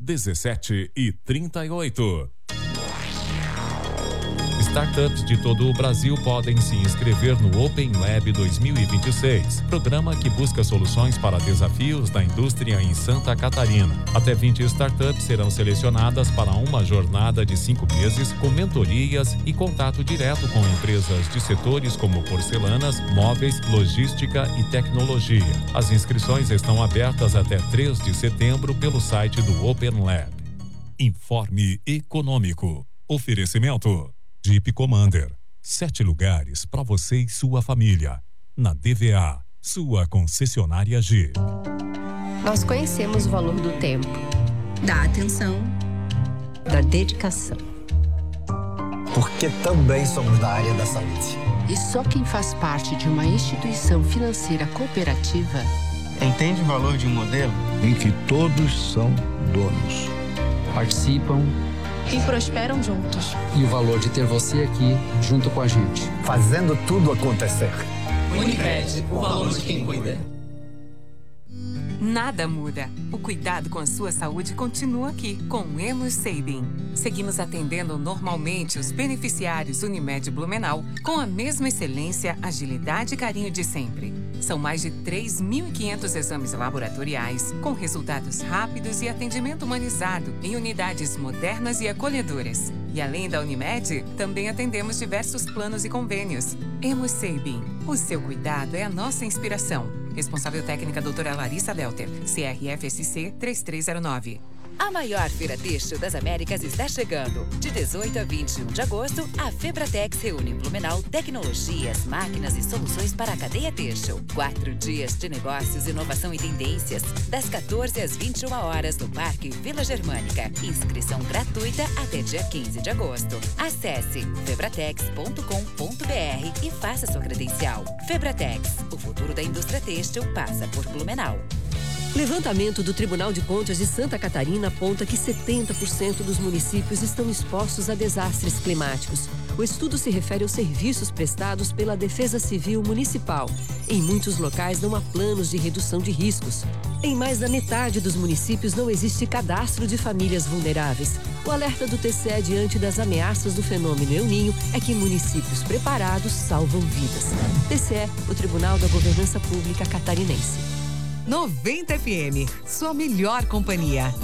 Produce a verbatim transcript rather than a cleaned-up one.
dezessete e trinta e oito. Startups de todo o Brasil podem se inscrever no Open Lab dois mil e vinte e seis, programa que busca soluções para desafios da indústria em Santa Catarina. Até vinte startups serão selecionadas para uma jornada de cinco meses com mentorias e contato direto com empresas de setores como porcelanas, móveis, logística e tecnologia. As inscrições estão abertas até três de setembro pelo site do Open Lab. Informe Econômico. Oferecimento Jeep Commander, sete lugares para você e sua família. Na D V A, sua concessionária Jeep. Nós conhecemos o valor do tempo, da atenção, da dedicação. Porque também somos da área da saúde. E só quem faz parte de uma instituição financeira cooperativa entende o valor de um modelo em que todos são donos, participam e prosperam juntos. E o valor de ter você aqui junto com a gente, fazendo tudo acontecer. Unicred, o valor de quem cuida. Nada muda. O cuidado com a sua saúde continua aqui, com o Hemus Sabin. Seguimos atendendo normalmente os beneficiários Unimed Blumenau com a mesma excelência, agilidade e carinho de sempre. São mais de três mil e quinhentos exames laboratoriais, com resultados rápidos e atendimento humanizado em unidades modernas e acolhedoras. E além da Unimed, também atendemos diversos planos e convênios. Hemus Sabin. O seu cuidado é a nossa inspiração. Responsável técnica doutora Larissa Delter, C R F S C três três zero nove. A maior feira têxtil das Américas está chegando. De dezoito a vinte e um de agosto, a Febratex reúne em Blumenau tecnologias, máquinas e soluções para a cadeia têxtil. Quatro dias de negócios, inovação e tendências. Das quatorze às vinte e uma horas no Parque Vila Germânica. Inscrição gratuita até dia quinze de agosto. Acesse febratex ponto com ponto br e faça sua credencial. Febratex, o futuro da indústria têxtil passa por Blumenau. Levantamento do Tribunal de Contas de Santa Catarina aponta que setenta por cento dos municípios estão expostos a desastres climáticos. O estudo se refere aos serviços prestados pela Defesa Civil Municipal. Em muitos locais não há planos de redução de riscos. Em mais da metade dos municípios não existe cadastro de famílias vulneráveis. O alerta do T C E diante das ameaças do fenômeno El Niño é que municípios preparados salvam vidas. T C E, o Tribunal da Governança Pública Catarinense. noventa F M, sua melhor companhia.